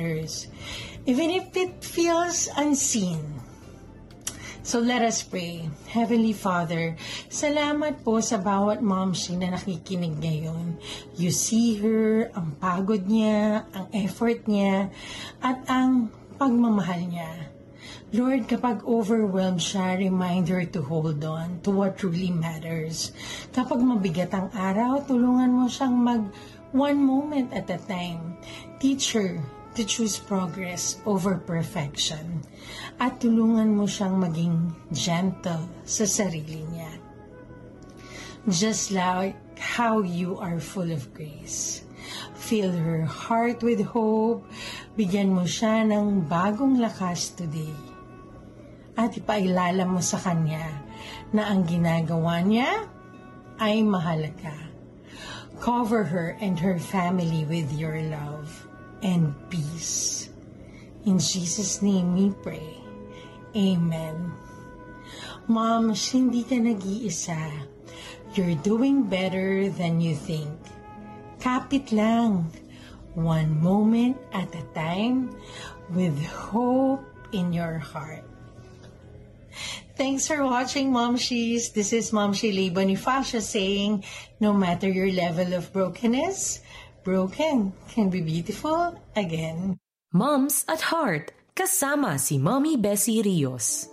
matters, even if it feels unseen. So let us pray. Heavenly Father, salamat po sa bawat momshi na nakikinig ngayon. You see her, ang pagod niya, ang effort niya, at ang pagmamahal niya. Lord, kapag overwhelmed siya, remind her to hold on to what truly matters. Kapag mabigat ang araw, tulungan mo siyang one moment at a time. Teach her to choose progress over perfection. At tulungan mo siyang maging gentle sa sarili niya. Just like how you are full of grace. Fill her heart with hope. Bigyan mo siya ng bagong lakas today. At ipailala mo sa kanya na ang ginagawa niya ay mahalaga. Cover her and her family with your love and peace. In Jesus' name we pray. Amen. Mom, hindi ka nag-iisa. You're doing better than you think. Kapit lang. One moment at a time with hope in your heart. Thanks for watching, Momshies. This is Momshi Lee Bonifacio saying, no matter your level of brokenness, broken can be beautiful again. Moms at Heart, kasama si Mommy Bessie Rios.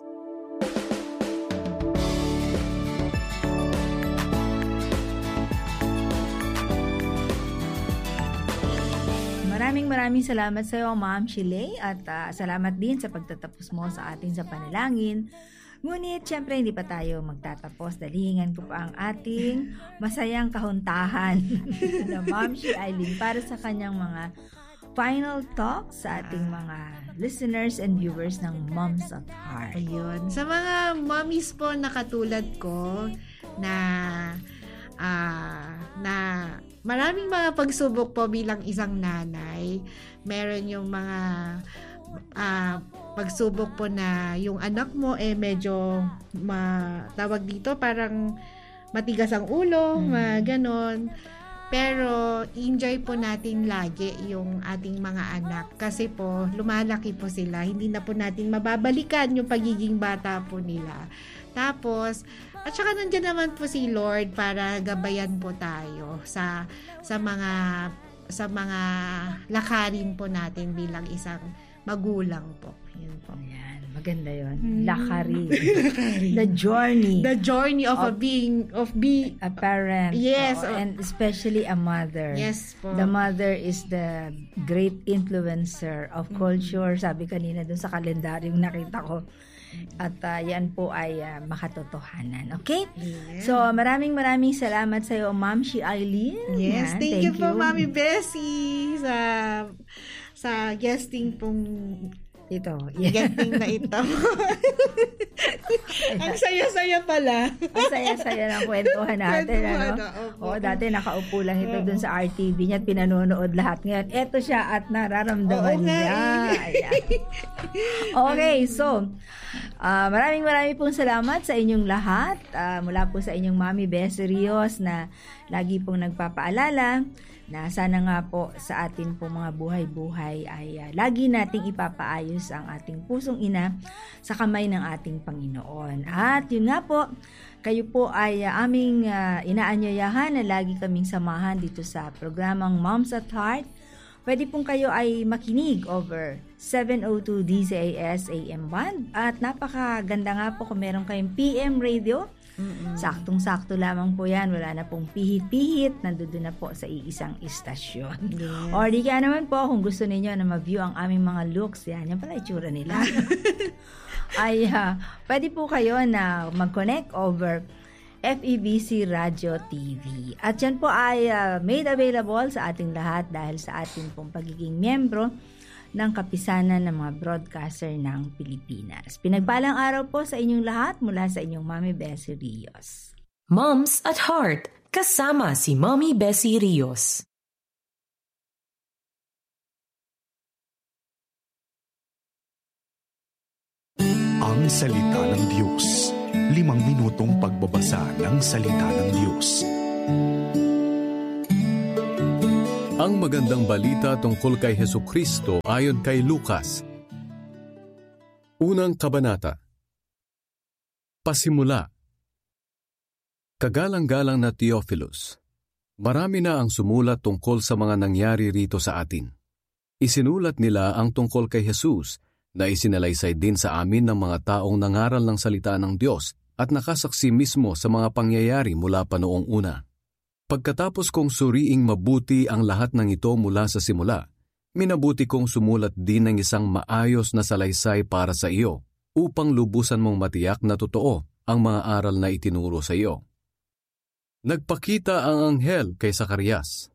Maraming salamat sa iyo, Ma'am Shiley, at salamat din sa pagtatapos mo sa atin sa panalangin. Ngunit, syempre, hindi pa tayo magtatapos. Dalingan ko pa ang ating masayang kahuntahan na Ma'am Shi Eileen para sa kanyang mga final talks sa ating mga listeners and viewers ng Moms at Heart. Ayun. Sa mga mommies po na katulad ko na maraming mga pagsubok po bilang isang nanay. Meron yung mga pagsubok po na yung anak mo medyo tawag dito parang matigas ang ulo, ganon. Pero enjoy po natin lagi yung ating mga anak kasi po lumalaki po sila. Hindi na po natin mababalikan yung pagiging bata po nila. Tapos at saka nandiyan naman po si Lord para gabayan po tayo sa mga lakarin po natin bilang isang magulang po. Yun po. Ayan, maganda yun. Lakari. The journey of being a parent. Yes. And especially a mother. Yes po. The mother is the great influencer of culture. Sabi kanina dun sa kalendaryong nakita ko. At yan po ay makatotohanan. Okay? Yes. So, maraming salamat sa iyo, Ma'am Shi Eileen. Yes, thank you po, Mami Bessie, sa guesting pong ito. Guesting na ito. Ang saya-saya pala. Ang saya-saya ng kwentuhan natin. Oo, dati nakaupo lang ito dun sa RTV niya at pinanonood lahat. Ngayon, eto siya at nararamdaman niya. Okay, so, maraming pong salamat sa inyong lahat. Mula po sa inyong Mami Bessie Rios na lagi pong nagpapaalala na sana nga po sa atin po mga buhay-buhay ay lagi nating ipapaayos ang ating pusong ina sa kamay ng ating Panginoon. At yun nga po, kayo po ay aming inaanyayahan na lagi kaming samahan dito sa programang Moms at Heart. Pwede pong kayo ay makinig over 702 DZAS AM band at napakaganda nga po kung meron kayong PM radio. Saktong-sakto lamang po yan. Wala na pong pihit-pihit. Nandun na po sa iisang istasyon. Yes. Or di kaya naman po, kung gusto ninyo na ma-view ang aming mga looks, yan pala itsura nila. ay pwede po kayo na mag-connect over FEBC Radio TV. At yan po ay made available sa ating lahat dahil sa ating pong pagiging miyembro ng kapisanan ng mga broadcaster ng Pilipinas. Pinagpalang araw po sa inyong lahat mula sa inyong Mami Bessie Rios. Moms at Heart, kasama si Mommy Bessie Rios. Ang Salita ng Diyos. 5 minutong pagbabasa ng Salita ng Diyos. Ang magandang balita tungkol kay Hesukristo ayon kay Lucas. Unang kabanata. Pasimula. Kagalang-galang na Theophilus, marami na ang sumulat tungkol sa mga nangyari rito sa atin. Isinulat nila ang tungkol kay Jesus na isinalaysay din sa amin ng mga taong nangaral ng salita ng Diyos at nakasaksi mismo sa mga pangyayari mula pa noong una. Pagkatapos kong suriing mabuti ang lahat ng ito mula sa simula, minabuti kong sumulat din ng isang maayos na salaysay para sa iyo, upang lubusan mong matiyak na totoo ang mga aral na itinuro sa iyo. Nagpakita ang anghel kay Zacarias.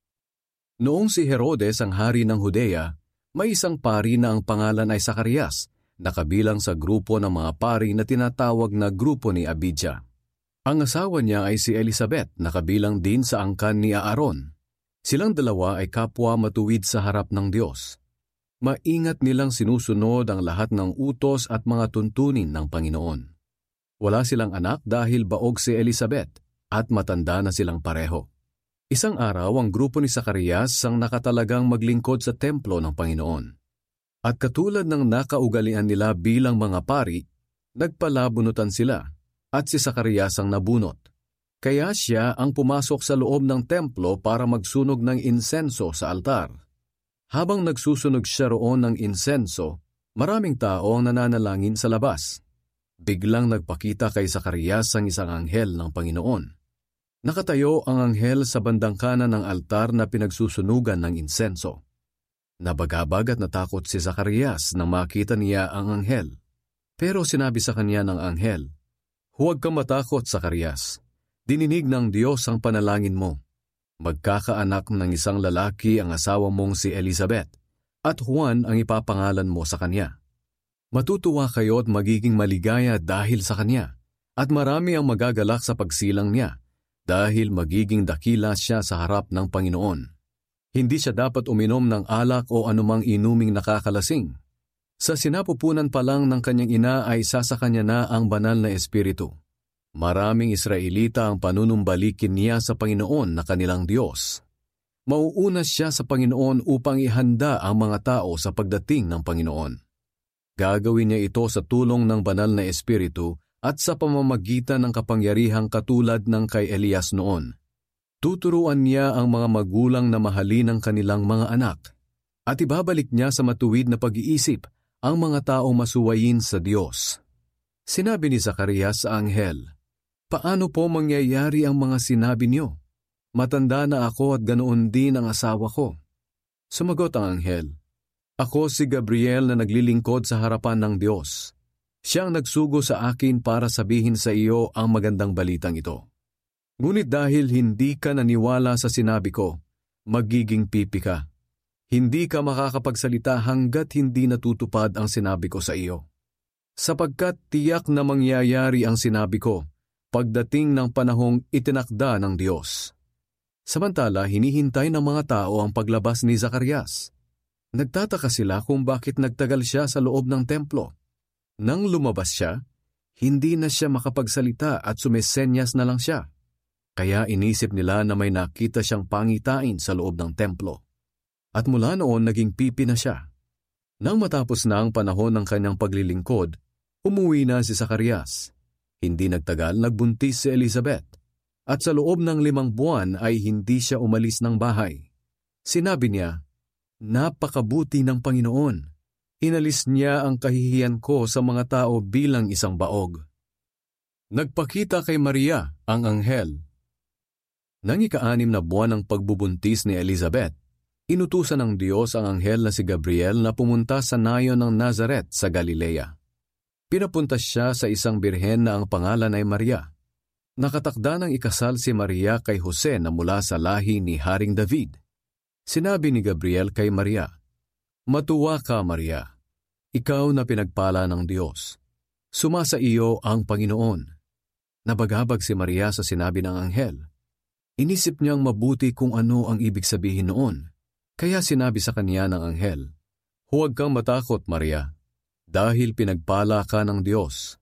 Noong si Herodes ang hari ng Judea, may isang pari na ang pangalan ay Zacarias, na kabilang sa grupo ng mga pari na tinatawag na grupo ni Abijah. Ang asawa niya ay si Elizabeth na kabilang din sa angkan ni Aaron. Silang dalawa ay kapwa matuwid sa harap ng Diyos. Maingat nilang sinusunod ang lahat ng utos at mga tuntunin ng Panginoon. Wala silang anak dahil baog si Elizabeth at matanda na silang pareho. Isang araw ang grupo ni Zacarias ang nakatalagang maglingkod sa templo ng Panginoon. At katulad ng nakaugalian nila bilang mga pari, nagpalabunutan sila. At si Zacarias ang nabunot. Kaya siya ang pumasok sa loob ng templo para magsunog ng insenso sa altar. Habang nagsusunog siya roon ng insenso, maraming tao ang nananalangin sa labas. Biglang nagpakita kay Zacarias ang isang anghel ng Panginoon. Nakatayo ang anghel sa bandang kanan ng altar na pinagsusunugan ng insenso. Nabagabag at natakot si Zacarias nang makita niya ang anghel. Pero sinabi sa kanya ng anghel, "Huwag kang matakot, Zacarias. Dininig ng Diyos ang panalangin mo. Magkakaanak ng isang lalaki ang asawa mong si Elizabeth, at Juan ang ipapangalan mo sa kanya. Matutuwa kayo at magiging maligaya dahil sa kanya, at marami ang magagalak sa pagsilang niya, dahil magiging dakila siya sa harap ng Panginoon. Hindi siya dapat uminom ng alak o anumang inuming nakakalasing. Sa sinapupunan pa lang ng kanyang ina ay isa sa kanya na ang banal na espiritu. Maraming Israelita ang panunumbalikin niya sa Panginoon na kanilang Diyos. Mauuna siya sa Panginoon upang ihanda ang mga tao sa pagdating ng Panginoon. Gagawin niya ito sa tulong ng banal na espiritu at sa pamamagitan ng kapangyarihang katulad ng kay Elias noon. Tuturuan niya ang mga magulang na mahalin ang kanilang mga anak, at ibabalik niya sa matuwid na pag-iisip ang mga taong masuwayin sa Diyos. Sinabi ni Zacarias sa anghel, "Paano po mangyayari ang mga sinabi niyo? Matanda na ako at ganoon din ang asawa ko." Sumagot ang anghel, "Ako si Gabriel na naglilingkod sa harapan ng Diyos. Siyang nagsugo sa akin para sabihin sa iyo ang magandang balitang ito. Ngunit dahil hindi ka naniwala sa sinabi ko, magiging pipi ka. Hindi ka makakapagsalita hanggat hindi natutupad ang sinabi ko sa iyo. Sapagkat tiyak na mangyayari ang sinabi ko, pagdating ng panahong itinakda ng Diyos." Samantala, hinihintay ng mga tao ang paglabas ni Zacarias. Nagtataka sila kung bakit nagtagal siya sa loob ng templo. Nang lumabas siya, hindi na siya makapagsalita at sumesenyas na lang siya. Kaya inisip nila na may nakita siyang pangitain sa loob ng templo. At mula noon naging pipi na siya. Nang matapos na ang panahon ng kanyang paglilingkod, umuwi na si Zacarias. Hindi nagtagal nagbuntis si Elizabeth, at sa loob ng 5 buwan ay hindi siya umalis ng bahay. Sinabi niya, "Napakabuti ng Panginoon. Inalis niya ang kahihiyan ko sa mga tao bilang isang baog." Nagpakita kay Maria ang anghel. Nang ika-6 na buwan ng pagbubuntis ni Elizabeth, inutusan ng Diyos ang anghel na si Gabriel na pumunta sa nayon ng Nazaret sa Galilea. Pinapunta siya sa isang birhen na ang pangalan ay Maria. Nakatakda ng ikasal si Maria kay Jose na mula sa lahi ni Haring David. Sinabi ni Gabriel kay Maria, "Matuwa ka, Maria. Ikaw na pinagpala ng Diyos. Sumasa iyo ang Panginoon." Nabagabag si Maria sa sinabi ng anghel. Inisip niyang mabuti kung ano ang ibig sabihin noon. Kaya sinabi sa kanya ng anghel, "Huwag kang matakot, Maria, dahil pinagpala ka ng Diyos.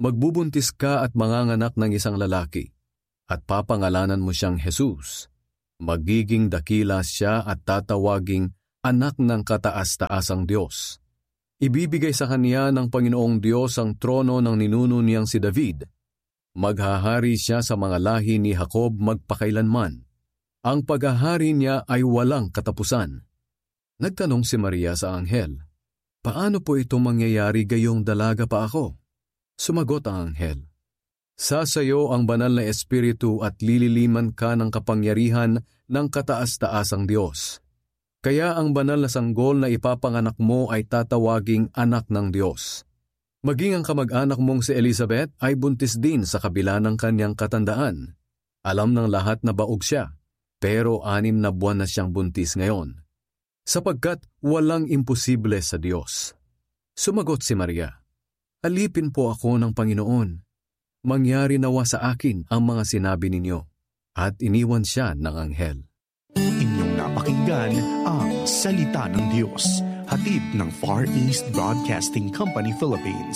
Magbubuntis ka at manganganak ng isang lalaki, at papangalanan mo siyang Jesus. Magiging dakila siya at tatawaging anak ng kataas-taasang Diyos. Ibibigay sa kanya ng Panginoong Diyos ang trono ng ninuno niyang si David. Maghahari siya sa mga lahi ni Jacob magpakailanman. Ang paghahari niya ay walang katapusan. Nagtanong si Maria sa anghel, "Paano po ito mangyayari gayong dalaga pa ako?" Sumagot ang anghel, "Sasayo ang banal na espiritu at lililiman ka ng kapangyarihan ng kataas-taasang Diyos. Kaya ang banal na sanggol na ipapanganak mo ay tatawaging anak ng Diyos. Maging ang kamag-anak mong si Elizabeth ay buntis din sa kabila ng kanyang katandaan. Alam ng lahat na baog siya, pero 6 na buwan na siyang buntis ngayon. Sapagkat walang imposible sa Diyos." Sumagot si Maria, "Alipin po ako ng Panginoon. Mangyari nawa sa akin ang mga sinabi ninyo." At iniwan siya ng anghel. Inyong napakinggan ang Salita ng Diyos, hatid ng Far East Broadcasting Company Philippines.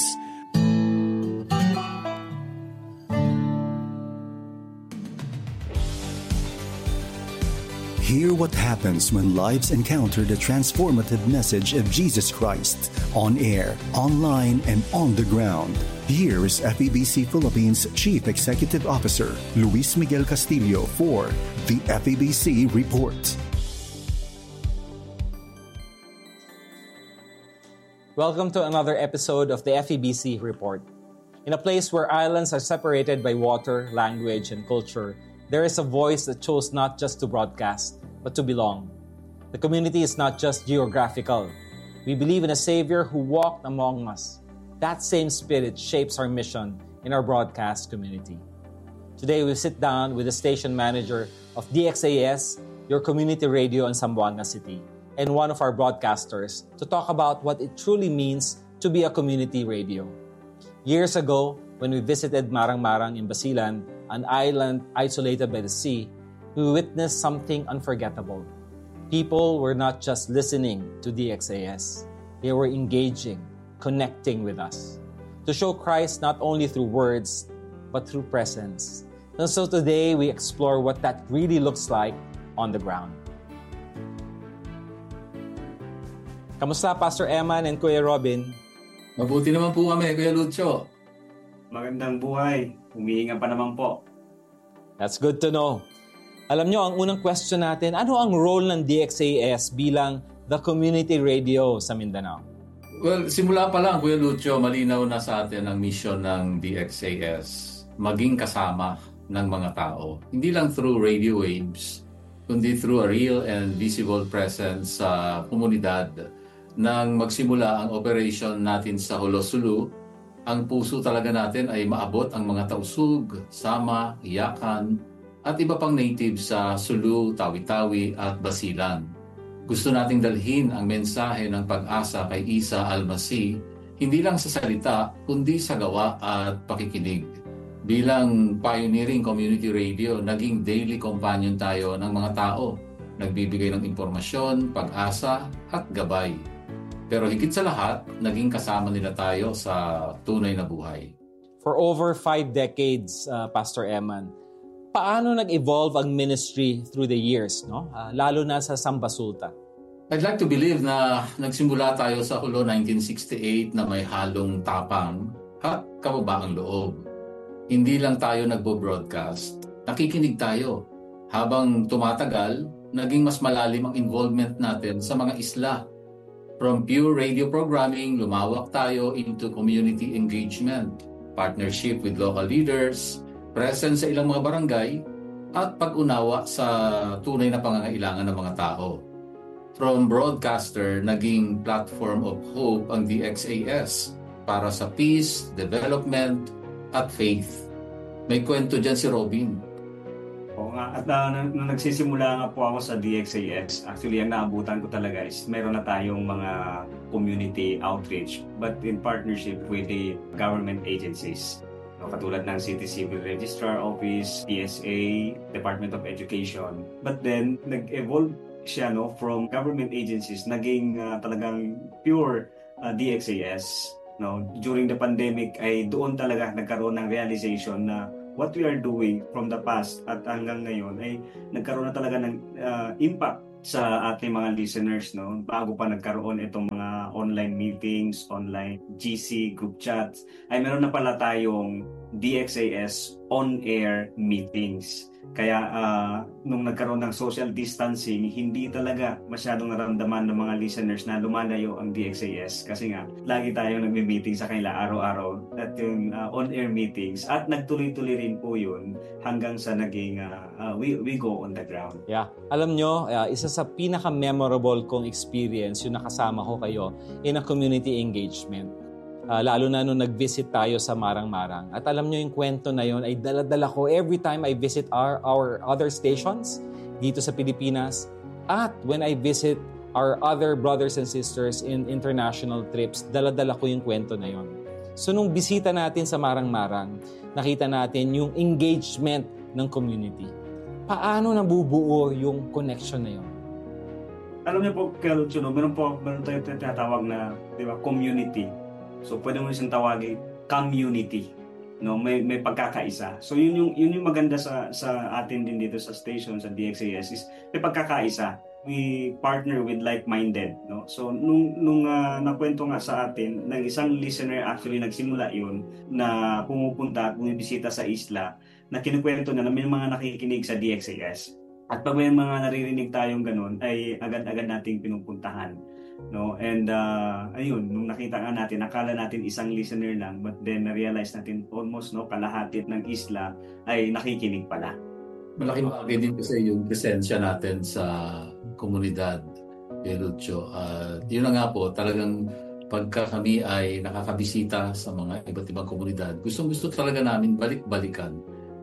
Hear what happens when lives encounter the transformative message of Jesus Christ on air, online, and on the ground. Here is FEBC Philippines Chief Executive Officer Luis Miguel Castillo for the FEBC Report. Welcome to another episode of the FEBC Report. In a place where islands are separated by water, language, and culture, there is a voice that chose not just to broadcast, but to belong. The community is not just geographical. We believe in a Savior who walked among us. That same spirit shapes our mission in our broadcast community. Today, we sit down with the station manager of DXAS, your community radio in Zamboanga City, and one of our broadcasters to talk about what it truly means to be a community radio. Years ago, when we visited Marang-Marang in Basilan, an island isolated by the sea, we witnessed something unforgettable. People were not just listening to DXAS. They were engaging, connecting with us, to show Christ not only through words, but through presence. And so today, we explore what that really looks like on the ground. Kamusta, Pastor Eman and Kuya Robin? Mabuti naman po kami, Kuya Lucho. Magandang buhay. Humihinga pa naman po. That's good to know. Alam nyo, ang unang question natin, ano ang role ng DXAS bilang the community radio sa Mindanao? Well, simula pa lang, Kuya Lucho, malinaw na sa atin ang mission ng DXAS. Maging kasama ng mga tao. Hindi lang through radio waves, kundi through a real and visible presence sa komunidad. Nang magsimula ang operation natin sa Holosulu, ang puso talaga natin ay maabot ang mga Tausug, Sama, Iyakan, at iba pang native sa Sulu, Tawi-Tawi at Basilan. Gusto nating dalhin ang mensahe ng pag-asa kay Isa Almasi, hindi lang sa salita, kundi sa gawa at pakikinig. Bilang pioneering community radio, naging daily companion tayo ng mga tao. Nagbibigay ng impormasyon, pag-asa at gabay. Pero higit sa lahat, naging kasama nila tayo sa tunay na buhay. For over 5 decades, Pastor Eman, paano nag-evolve ang ministry through the years, no? Lalo na sa Samba Sultan? I'd like to believe na nagsimula tayo sa Hulo 1968 na may halong tapang at kababaang loob. Hindi lang tayo nagbo-broadcast, nakikinig tayo. Habang tumatagal, naging mas malalim ang involvement natin sa mga isla. From pure radio programming, lumawak tayo into community engagement, partnership with local leaders, presence sa ilang mga barangay, at pag-unawa sa tunay na pangangailangan ng mga tao. From broadcaster, naging platform of hope ang DXAS para sa peace, development, at faith. May kwento dyan si Robin. Oo nga, at nung nagsisimula nga po ako sa DXAS, actually ang naabutan ko talaga is meron na tayong mga community outreach but in partnership with the government agencies. Katulad ng City Civil Registrar Office, PSA, Department of Education. But then, nag-evolve siya from government agencies, naging talagang pure DXAS. During the pandemic ay doon talaga nagkaroon ng realization na what we are doing from the past at hanggang ngayon ay nagkaroon na talaga ng impact sa ating mga listeners, no? Bago pa nagkaroon itong mga online meetings, online GC, group chats, ay meron na pala tayong DXAS on-air meetings. Kaya nung nagkaroon ng social distancing, hindi talaga masyadong naramdaman ng mga listeners na lumalayo ang DXAS kasi nga lagi tayong nagme-meeting sa kanila araw-araw at yung on-air meetings at nagtuloy-tuloy rin po yun hanggang sa naging we go on the ground. Yeah. Alam nyo, isa sa pinaka-memorable kong experience yung nakasama ko kayo in a community engagement. Lalo na nung nag-visit tayo sa Marang-Marang. At alam nyo yung kwento na yun ay dala-dala ko every time I visit our other stations dito sa Pilipinas. At when I visit our other brothers and sisters in international trips, dala-dala ko yung kwento na yun. So nung bisita natin sa Marang-Marang, nakita natin yung engagement ng community. Paano nabubuo yung connection na yun? Alam niyo po, Kelchuno, meron tayo tinatawag na, di ba, community. So pwede mo isang tawagin community, no? May pagkakaisa. So yun yung maganda sa atin din dito sa station sa DXAS is may pagkakaisa. We partner with like-minded, no? So nung nakwento nga sa atin ng isang listener, actually nagsimula yun na pumupunta at bumibisita sa isla, na kinukwento na may mga nakikinig sa DXAS. At pag may mga naririnig tayong ganun ay agad-agad nating pinupuntahan. No, and ayun, nung nakita nga natin, akala natin isang listener lang, but then na-realize natin almost kalahati ng isla ay nakikinig pala. Malaking bagay din kasi yung presensya natin sa komunidad, Lucio. Yun na nga po, talagang pagka kami ay nakakabisita sa mga iba't ibang komunidad, gustong-gusto talaga namin balik-balikan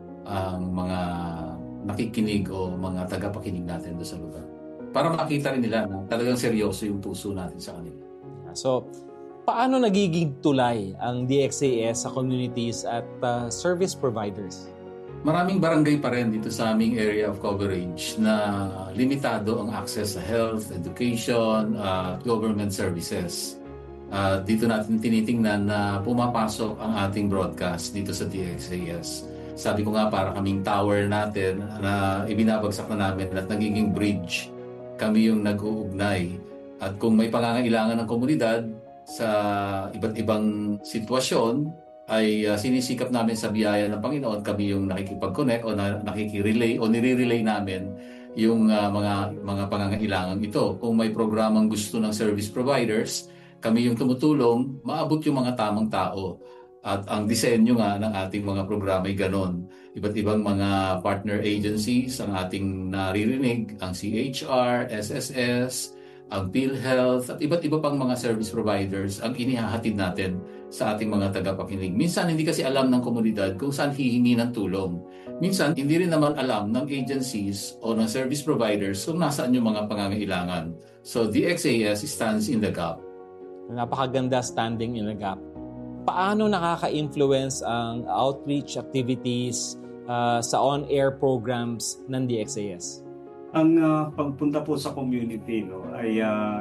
ang mga nakikinig o mga tagapakinig natin doon sa lugar. Para makita rin nila na talagang seryoso yung puso natin sa kanila. So, paano nagiging tulay ang DXAS sa communities at service providers? Maraming barangay pa rin dito sa aming area of coverage na limitado ang access sa health, education, government services. Dito natin tinitingnan na pumapasok ang ating broadcast dito sa DXAS. Sabi ko nga, para kaming tower natin na ibinabagsak na namin at nagiging bridge. Kami yung nag-uugnay. At kung may pangangailangan ng komunidad sa iba't ibang sitwasyon, ay sinisikap namin sa biyaya ng Panginoon, kami yung nakikipag-connect o nakikirelay o nire-relay namin yung mga pangangailangan ito. Kung may programang gusto ng service providers, kami yung tumutulong, maabot yung mga tamang tao. At ang disenyo nga ng ating mga programa ay ganon. Iba't ibang mga partner agencies ang ating naririnig, ang CHR, SSS, ang PhilHealth, at iba't iba pang mga service providers ang inihahatid natin sa ating mga tagapakinig. Minsan hindi kasi alam ng komunidad kung saan hihingi ng tulong. Minsan hindi rin naman alam ng agencies o ng service providers kung nasaan yung mga pangangailangan. So DXAS stands in the gap. Napakaganda, standing in the gap. Paano nakaka-influence ang outreach activities sa on-air programs ng DXAS? Ang pagpunta po sa community, no, ay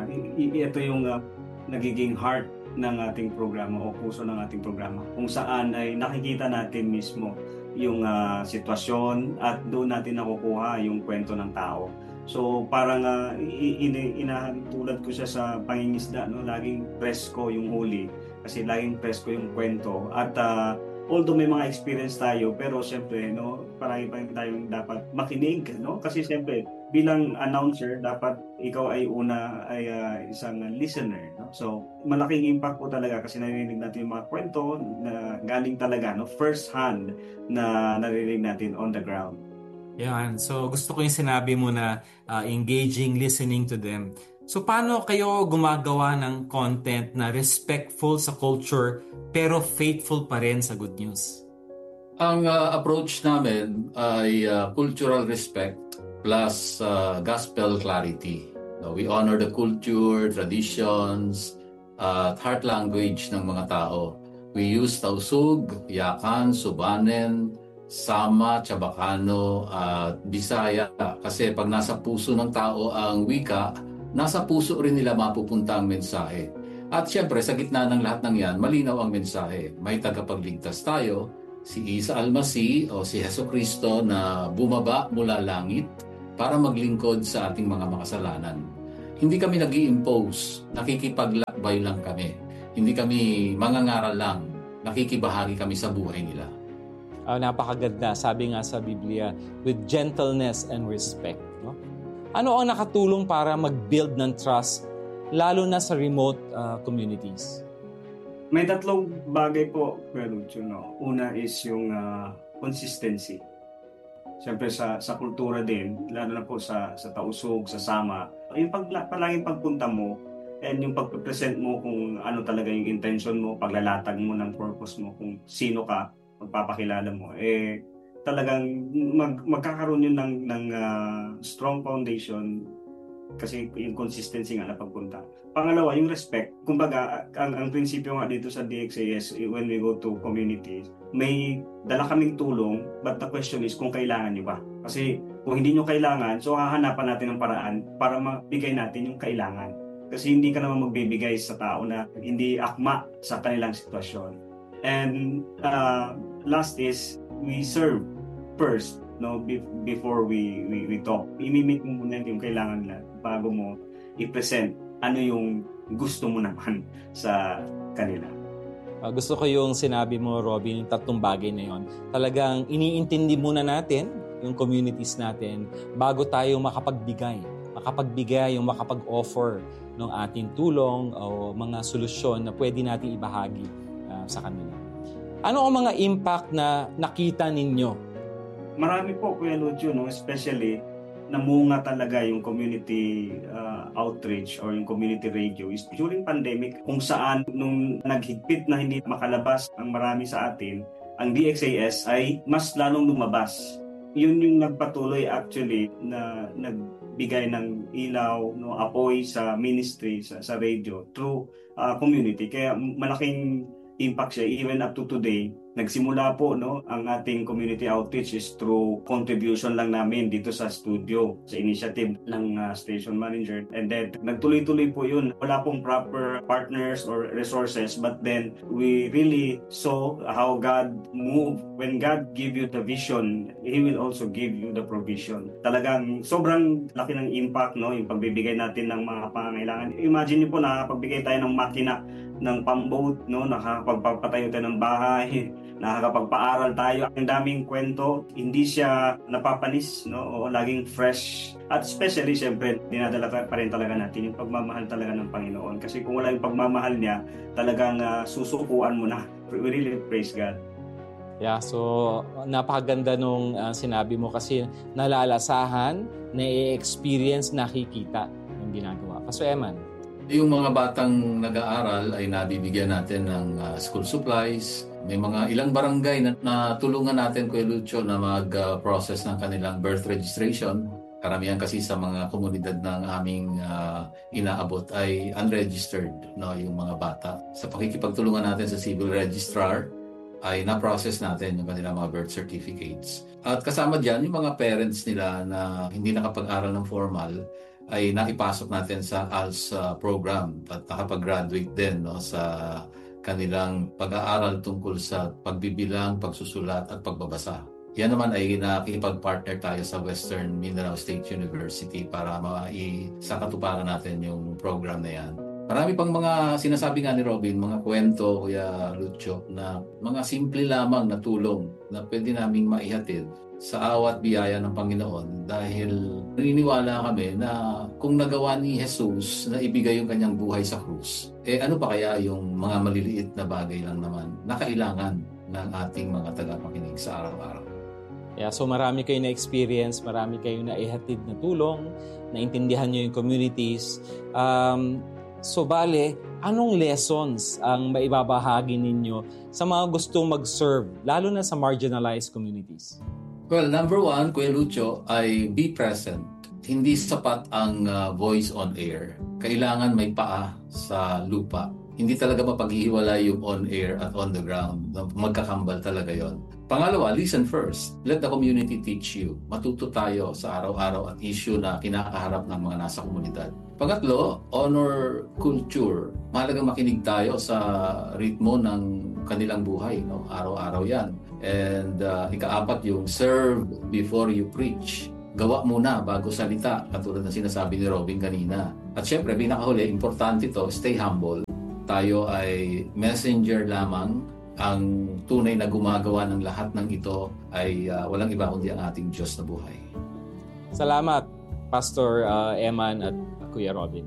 ito yung nagiging heart ng ating programa o puso ng ating programa, kung saan ay nakikita natin mismo yung sitwasyon at doon natin nakukuha yung kwento ng tao. So parang inahantulad ko siya sa pangingisda, no, laging presko yung huli kasi laging presko yung kwento at although may mga experience tayo, pero siyempre, no, parang tayong dapat makinig, no? Kasi siyempre, bilang announcer, dapat ikaw ay isang listener, no? So, malaking impact po talaga kasi narinig natin yung mga kwento na galing talaga, no, first hand na narinig natin on the ground. Yan. So, gusto ko yung sinabi mo na engaging, listening to them. So, paano kayo gumagawa ng content na respectful sa culture pero faithful pa rin sa good news? Ang approach namin ay cultural respect plus gospel clarity. We honor the culture, traditions, at heart language ng mga tao. We use Tausug, Yakan, Subanen, Sama, Chabacano, at Bisaya. Kasi pag nasa puso ng tao ang wika, nasa puso rin nila mapupunta ang mensahe. At syempre, sa gitna ng lahat ng yan, malinaw ang mensahe. May tagapagligtas tayo Si Isa Almasi o si Jesucristo na bumaba mula langit para maglingkod sa ating mga makasalanan. Hindi kami nag-i-impose, nakikipaglakbay lang kami. Hindi kami mangangaral lang, nakikibahagi kami sa buhay nila. Napakaganda, sabi nga sa Biblia, with gentleness and respect. No? Ano ang nakatulong para mag-build ng trust, lalo na sa remote communities? May tatlong bagay po, Lucio, no? Una is yung consistency. Siyempre sa kultura din, lalo na po sa tausog, sa sama, yung palaging pagpunta mo and yung pag-present mo kung ano talaga yung intention mo, paglalatag mo ng purpose mo, kung sino ka, magpapakilala mo, talagang magkakaroon yun ng strong foundation kasi yung consistency nga na pagpunta. Pangalawa, yung respect. Kumbaga, ang prinsipyo nga dito sa DXAS, when we go to communities, may dala kaming tulong, but the question is kung kailangan nyo ba. Kasi kung hindi nyo kailangan, so hahanapan natin ng paraan para mabigay natin yung kailangan. Kasi hindi ka naman magbibigay sa tao na hindi akma sa kanilang sitwasyon. And last is, we serve first, no, before we talk. Imimit mo muna yung kailangan nila bago mo i-present ano yung gusto mo naman sa kanila. Gusto ko yung sinabi mo, Robin, yung tatlong bagay na yun. Talagang iniintindi muna natin yung communities natin bago tayo makapagbigay, yung makapag-offer ng ating tulong o mga solusyon na pwede natin ibahagi sa kanila. Ano ang mga impact na nakita ninyo? Marami po, Kuya Lucio, no? Especially namunga talaga yung community outreach or yung community radio is during pandemic, kung saan nung naghigpit na hindi makalabas ang marami sa atin, ang DXAS ay mas lalong lumabas. Yun yung nagpatuloy actually na nagbigay ng ilaw, no, apoy sa ministry, sa radio through community. Kaya malaking impact siya even up to today. Nagsimula po, no, ang ating community outreach is through contribution lang namin dito sa studio, sa initiative ng station manager. And then nagtuloy-tuloy po yun. Wala pong proper partners or resources, but then we really saw how God moved. When God give you the vision, He will also give you the provision. Talagang sobrang laki ng impact, no, yung pagbibigay natin ng mga pangangailangan. Imagine niyo po, nakakapagbigay tayo ng makina, ng pamboat, no, nakakapagpapatayo tayo ng bahay, nakakapagpaaral tayo. Ang daming kwento, hindi siya napapanis, no, o laging fresh. At especially, siyempre, dinadala pa rin talaga natin yung pagmamahal talaga ng Panginoon. Kasi kung wala yung pagmamahal niya, talagang susukuan mo na. We really praise God. Yeah, so napakaganda nung sinabi mo kasi nalalasahan, na-experience, nakikita yung ginagawa. Pastor Eman. Yung mga batang nag-aaral ay nabibigyan natin ng school supplies. May mga ilang barangay na tulungan natin, Kuya Lucio, na mag-process ng kanilang birth registration. Karamihan kasi sa mga komunidad ng aming inaabot ay unregistered, no, yung mga bata. Sa pakikipagtulungan natin sa civil registrar, ay na-process natin yung kanilang mga birth certificates. At kasama dyan, yung mga parents nila na hindi nakapag-aral ng formal, ay naipasok natin sa ALS program at nakapag-graduate din, no, sa kanilang pag-aaral tungkol sa pagbibilang, pagsusulat at pagbabasa. Yan naman ay nakikipag-partner tayo sa Western Mindanao State University para maisakatuparan natin yung program na yan. Marami pang mga sinasabi nga ni Robin, mga kwento, Kuya Lucio, na mga simple lamang na tulong na pwede naming maihatid sa awat biyaya ng Panginoon dahil naniniwala kami na kung nagawa ni Jesus na ibigay yung kanyang buhay sa krus, ano pa kaya yung mga maliliit na bagay lang naman na kailangan ng ating mga tagapakinig sa araw-araw. Yeah, so marami kayo na-experience, marami kayo na-ihatid na tulong, naintindihan nyo yung communities. So bale, anong lessons ang maibabahagi ninyo sa mga gustong mag-serve, lalo na sa marginalized communities? Well, number one, Kuya Lucio, ay be present. hindi sapat ang voice on air. Kailangan may paa sa lupa. Hindi talaga mapaghihiwalay yung on air at on the ground. Magkakambal talaga yon. Pangalawa, listen first. Let the community teach you. Matuto tayo sa araw-araw at issue na kinakaharap ng mga nasa komunidad. Pangatlo, honor culture. Mahalagang makinig tayo sa ritmo ng kanilang buhay. No? Araw-araw yan. And ikaapat, yung serve before you preach. Gawa muna bago salita, katulad na sinasabi ni Robin kanina. At syempre, pinakahuli, importante to, stay humble. Tayo ay messenger lamang. Ang tunay na gumagawa ng lahat ng ito ay walang iba kundi ang ating Diyos na buhay. Salamat, Pastor Eman at Kuya Robin.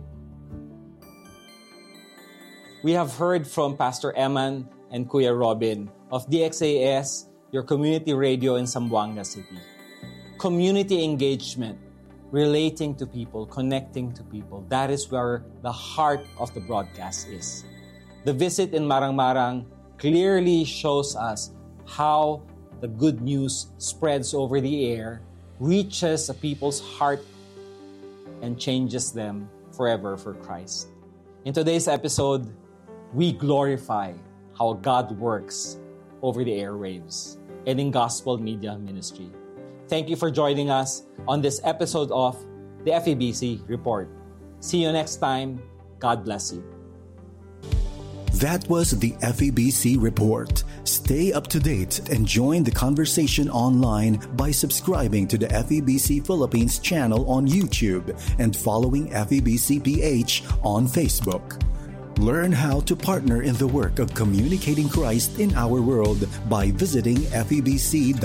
We have heard from Pastor Eman and Kuya Robin of DXAS, your community radio in Zamboanga City. Community engagement, relating to people, connecting to people. That is where the heart of the broadcast is. The visit in Marang-Marang clearly shows us how the good news spreads over the air, reaches a people's heart, and changes them forever for Christ. In today's episode, we glorify how God works over the airwaves and in gospel media ministry. Thank you for joining us on this episode of the FEBC Report. See you next time. God bless you. That was the FEBC Report. Stay up to date and join the conversation online by subscribing to the FEBC Philippines channel on YouTube and following FEBC PH on Facebook. Learn how to partner in the work of communicating Christ in our world by visiting febc.ph/give.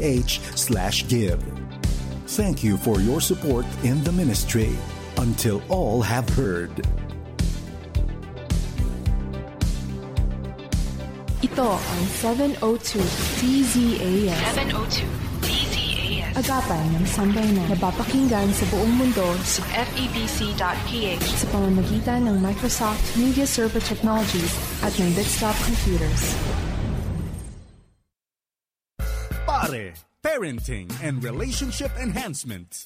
Thank you for your support in the ministry. Until all have heard. Ito ang 702 DZAS. 702 DZAS. Agapan ng sambayanan. Napapakinggan sa buong mundo sa febc.ph sa pamamagitan ng Microsoft Media Server Technologies at ng desktop computers. Pare, Parenting and Relationship Enhancement.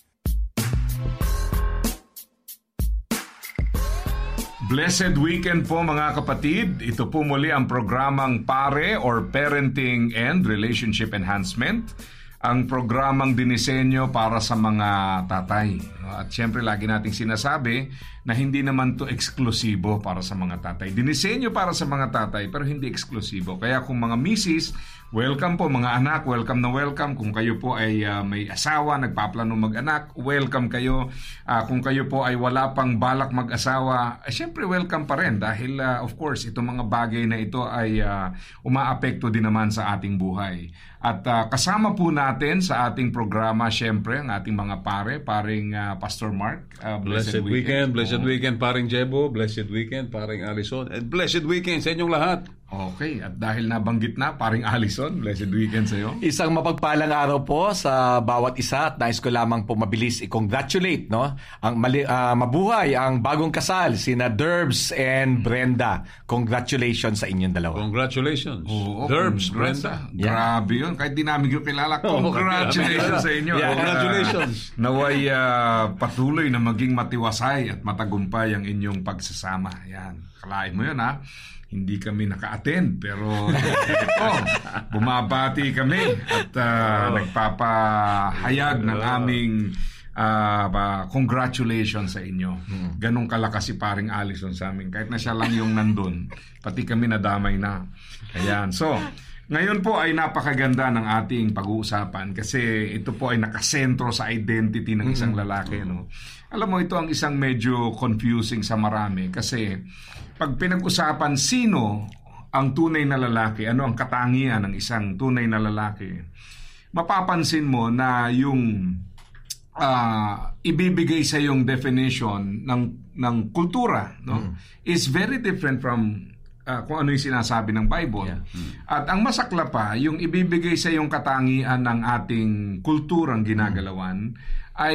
Blessed weekend po mga kapatid. Ito po muli ang programang PARE or Parenting and Relationship Enhancement. Ang programang dinisenyo para sa mga tatay. At syempre lagi nating sinasabi na hindi naman to eksklusibo para sa mga tatay. Dinisenyo para sa mga tatay pero hindi eksklusibo. Kaya kung mga misis, welcome po. Mga anak, welcome na welcome. Kung kayo po ay may asawa, nagpaplano mag-anak, welcome kayo. Kung kayo po ay wala pang balak mag-asawa, syempre welcome pa rin. Dahil of course, itong mga bagay na ito ay umaapekto din naman sa ating buhay. At kasama po natin sa ating programa, syempre, ang ating mga paring Pastor Mark. Blessed weekend. Blessed weekend, paring Jebo. Blessed weekend, paring Alison. And blessed weekend sa inyong lahat. Okay, at dahil nabanggit na, paring Alison, blessed weekend sa iyo. Isang mapagpalang araw po sa bawat isa at nais ko lamang po mabilis i-congratulate, no? Mabuhay ang bagong kasal, sina Derbs and Brenda. Congratulations sa inyong dalawa. Congratulations. Oo, Derbs, Brenda. Yeah. Grabe yun. Kahit di namin yung kilala, congratulations sa inyo. Yeah. Congratulations. Naway patuloy na maging matiwasay at matagumpay ang inyong pagsasama. Yan. Kalain mo yun, ha? Hindi kami naka-attend pero bumabati kami at nagpapahayag ng aming congratulations sa inyo. Ganong kalakas si paring Alison sa amin. Kahit na siya lang yung nandun, pati kami nadamay na. Ayan. So, ngayon po ay napakaganda ng ating pag-uusapan kasi ito po ay nakasentro sa identity ng isang lalaki. No? Alam mo, ito ang isang medyo confusing sa marami kasi pag pinag-usapan sino ang tunay na lalaki, ano ang katangian ng isang tunay na lalaki, mapapansin mo na yung ibibigay sa yung definition ng kultura, no? is very different from kung ano yung sinasabi ng Bible. Yeah. At ang masakla pa, yung ibibigay sa yung katangian ng ating kulturang ginagalawan ay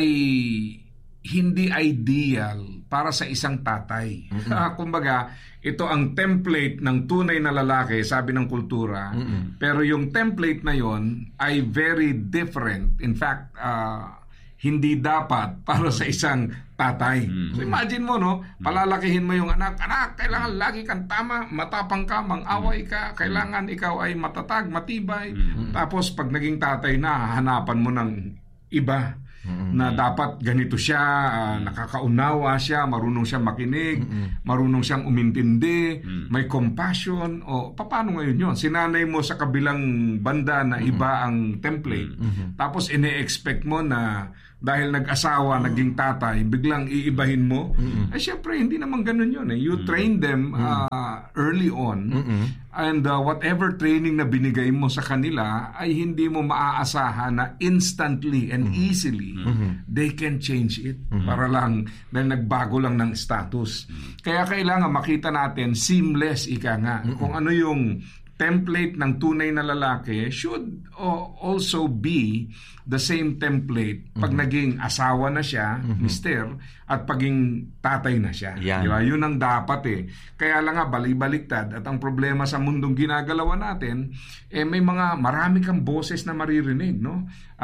hindi ideal para sa isang tatay. Kumbaga, ito ang template ng tunay na lalaki, sabi ng kultura, pero yung template na yon ay very different. In fact, hindi dapat para sa isang tatay. So imagine mo, no, palalakihin mo yung anak, kailangan lagi kang tama, matapang ka, mang-away ka, kailangan ikaw ay matatag, matibay. Tapos pag naging tatay na, hahanapan mo ng iba na dapat ganito siya, nakakaunawa siya, marunong siyang makinig, marunong siyang umintindi, may compassion. O paano ngayon yun? Sinanay mo sa kabilang banda na iba ang template. Tapos ine-expect mo na dahil nag-asawa, naging tatay, biglang iibahin mo. Eh syempre, hindi naman ganun yun. You train them early on, and whatever training na binigay mo sa kanila ay hindi mo maaasahan na instantly and easily they can change it para lang dahil nagbago lang ng status. Kaya kailangan makita natin seamless, ika nga, kung ano yung template ng tunay na lalaki should also be the same template pag naging asawa na siya, mister, at paging tatay na siya. Diba? Yun ang dapat Kaya lang nga, balik-baliktad. At ang problema sa mundong ginagalawan natin, may marami kang boses na maririnig, no?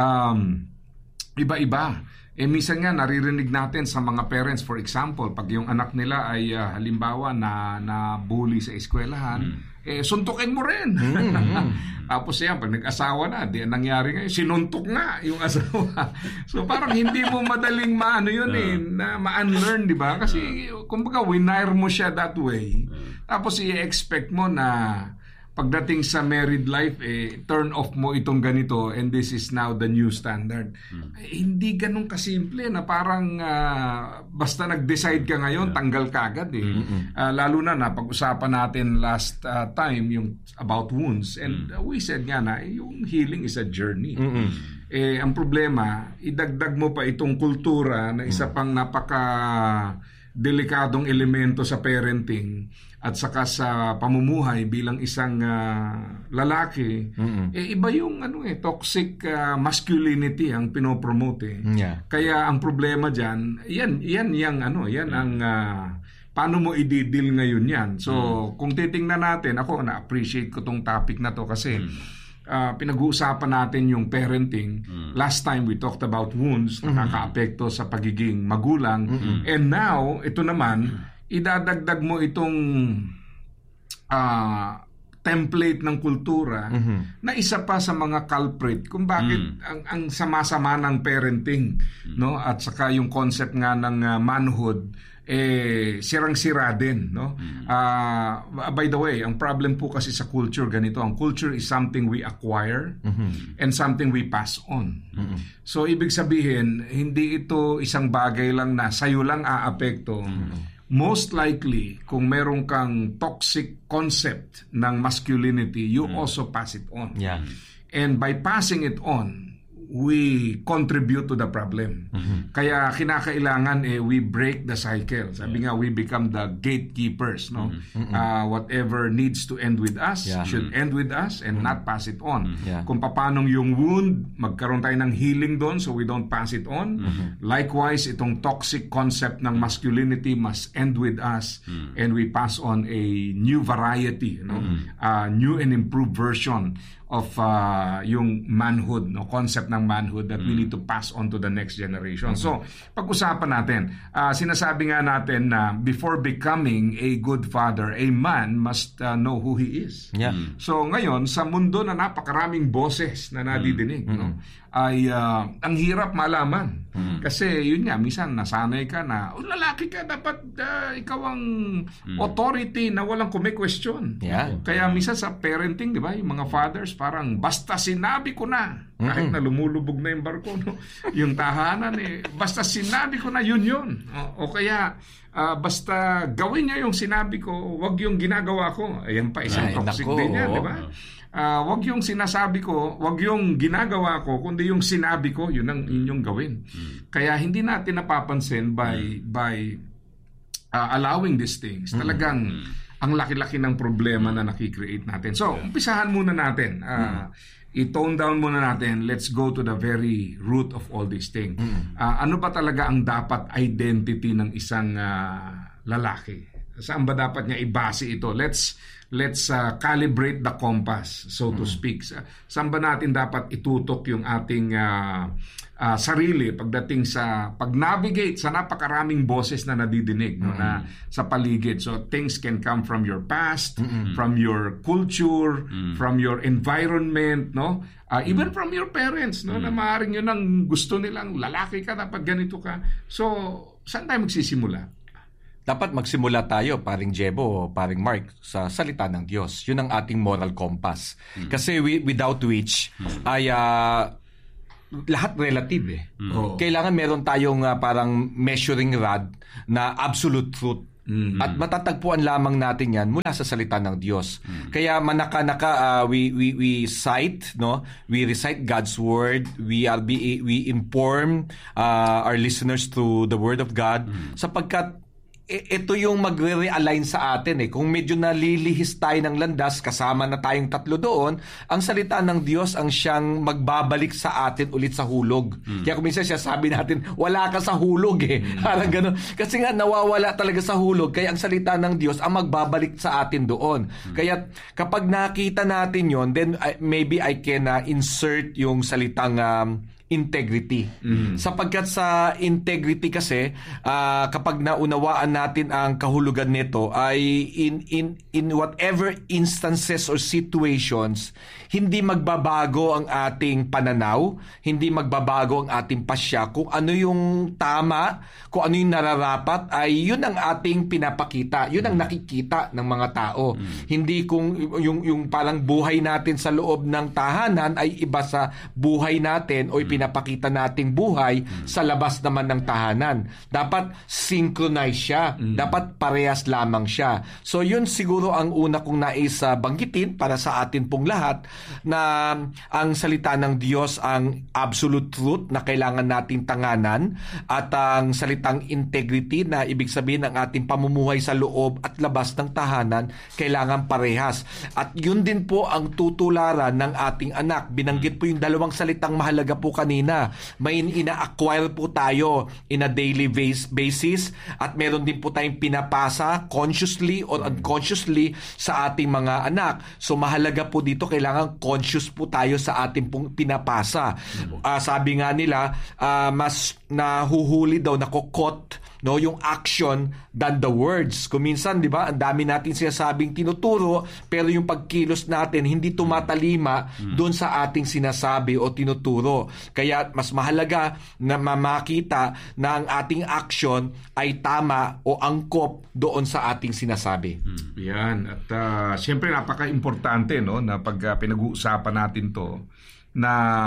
Iba-iba. Minsan nga naririnig natin sa mga parents, for example, pag yung anak nila ay halimbawa na bully sa eskwelahan, suntukin mo rin. Tapos yan, pag nag-asawa na, di nangyari ngayon, sinuntok nga yung asawa. So parang hindi mo madaling na ma-unlearn, di ba? Kasi kumbaga winire mo siya that way. Tapos i-expect mo na pagdating sa married life, turn off mo itong ganito and this is now the new standard. Hindi ganun kasimple na parang basta nag-decide ka ngayon, tanggal ka agad. Lalo na napag-usapan natin last time yung about wounds and we said nga na yung healing is a journey. Ang problema, idagdag mo pa itong kultura na isa pang napaka-delikadong elemento sa parenting at saka sa pamumuhay bilang isang lalaki, iba yung toxic masculinity ang pinopromote. Kaya ang problema diyan, yan ang paano mo i-deal ngayon yan. So, kung titingnan natin, ako na-appreciate ko tong topic na to kasi pinag-uusapan natin yung parenting. Last time we talked about wounds, nakaka-apekto sa pagiging magulang. And now, ito naman, idadagdag mo itong template ng kultura na isa pa sa mga culprit kung bakit ang sama-sama ng parenting, no? At saka yung concept nga ng manhood sirang-sira din, no? By the way, ang problem po kasi sa culture ganito, ang culture is something we acquire and something we pass on. So ibig sabihin, hindi ito isang bagay lang na sayo lang aapekto. Most likely, kung meron kang toxic concept ng masculinity, you also pass it on. And by passing it on, we contribute to the problem. Kaya kinakailangan we break the cycle. Sabi nga, we become the gatekeepers, no? Whatever needs to end with us should end with us and not pass it on. Kung paanong yung wound, magkaroon tayo ng healing doon so we don't pass it on. Likewise, itong toxic concept ng masculinity must end with us and we pass on a new variety, no? New and improved version of yung manhood, no, concept ng manhood that we need to pass on to the next generation. So, pag-usapan natin, sinasabi nga natin na before becoming a good father, a man must know who he is. So, ngayon, sa mundo na napakaraming boses na nadidinig, no, ay ang hirap malaman. Kasi yun nga, minsan nasanay ka na, lalaki ka, dapat ikaw ang authority na walang kume-question. Kaya minsan sa parenting, di ba, yung mga fathers, parang basta sinabi ko na, kahit na lumulubog na yung barko, no? Yung tahanan, basta sinabi ko na, yun. O kaya, basta gawin niya yung sinabi ko, wag yung ginagawa ko. Ayan pa, isang toxic din yan, di ba? Wag yung sinasabi ko, wag yung ginagawa ko, kundi yung sinabi ko, yun ang inyong gawin. Kaya hindi natin napapansin by allowing these things. Talagang ang laki-laki ng problema na nakikreate natin. So, umpisahan muna natin. I-tone down muna natin. Let's go to the very root of all these things. Ano ba talaga ang dapat identity ng isang lalaki? Saan ba dapat niya ibase ito? Let's calibrate the compass, so to speak. Saan ba natin dapat itutok yung ating sarili pagdating sa pag-navigate sa napakaraming boses na nadidinig na sa paligid. So things can come from your past, from your culture, from your environment, no? Even from your parents, no? Na maaaring yun ang gusto nilang, lalaki ka dapat ganito ka. So saan tayo magsisimula? Dapat magsimula tayo, paring Jebo, paring Mark, sa salita ng Diyos. Yun ang ating moral compass. Kasi without which ay lahat relative eh. Kailangan meron tayong parang measuring rod na absolute truth. At matatagpuan lamang natin yan mula sa salita ng Diyos. Kaya manaka-naka we cite, no? We recite God's word, we inform our listeners through the word of God, sapagkat ito yung magre-realign sa atin eh. Kung medyo nalilihis tayo ng landas, kasama na tayong tatlo doon, ang salita ng Diyos ang siyang magbabalik sa atin ulit sa hulog. Kaya kung minsan siya sabi natin, wala ka sa hulog eh. Parang gano'n. Kasi nga nawawala talaga sa hulog, kaya ang salita ng Diyos ang magbabalik sa atin doon. Kaya kapag nakita natin yon, then maybe I can insert yung salitang integrity. Sapagkat sa integrity kasi, kapag naunawaan natin ang kahulugan nito, ay in whatever instances or situations, hindi magbabago ang ating pananaw, hindi magbabago ang ating pasya. Kung ano yung tama, kung ano yung nararapat, ay yun ang ating pinapakita. Yun ang nakikita ng mga tao. Hindi kung yung parang buhay natin sa loob ng tahanan ay iba sa buhay natin o pinapakita nating buhay sa labas naman ng tahanan. Dapat synchronize siya. Dapat parehas lamang siya. So yun siguro ang una kong nais banggitin para sa atin pong lahat, na ang salita ng Diyos ang absolute truth na kailangan nating tanganan, at ang salitang integrity na ibig sabihin ng ating pamumuhay sa loob at labas ng tahanan kailangan parehas. At yun din po ang tutularan ng ating anak. Binanggit po yung dalawang salitang mahalaga po kanina. May ina-acquire po tayo in a daily basis, at meron din po tayong pinapasa consciously or unconsciously sa ating mga anak. So mahalaga po dito, kailangan conscious po tayo sa ating pong pinapasa. Sabi nga nila, mas nahuhuli daw, nakokot, no, yung action than the words. Kung minsan, di ba, ang dami natin sinasabing tinuturo, pero yung pagkilos natin hindi tumatalima doon sa ating sinasabi o tinuturo. Kaya mas mahalaga na makita na ang ating action ay tama o angkop doon sa ating sinasabi. Yan. At siyempre napaka-importante, no, na pag pinag-uusapan natin to, na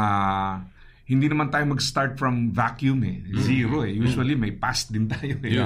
hindi naman tayo mag-start from vacuum eh. Zero eh. Usually may past din tayo eh.